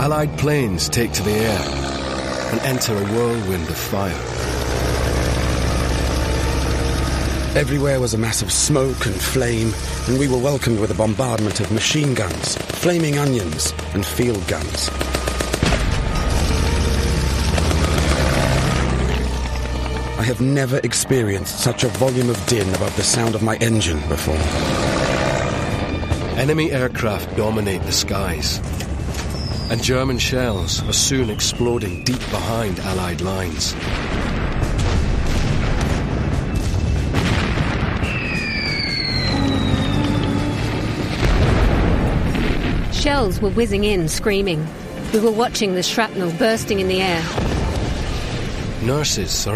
Allied planes take to the air and enter a whirlwind of fire. Everywhere was a mass of smoke and flame, and we were welcomed with a bombardment of machine guns, flaming onions, and field guns. I have never experienced such a volume of din above the sound of my engine before. Enemy aircraft dominate the skies, and German shells are soon exploding deep behind Allied lines. Shells were whizzing in, screaming. We were watching the shrapnel bursting in the air. Nurses are